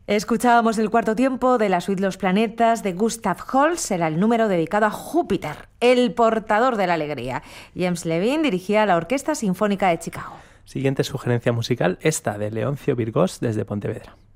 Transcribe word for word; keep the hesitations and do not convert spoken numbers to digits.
Escuchábamos el cuarto tiempo de la suite Los Planetas de Gustav Holst, era el número dedicado a Júpiter, el portador de la alegría. James Levine dirigía la Orquesta Sinfónica de Chicago. Siguiente sugerencia musical, esta de Leoncio Virgós desde Pontevedra.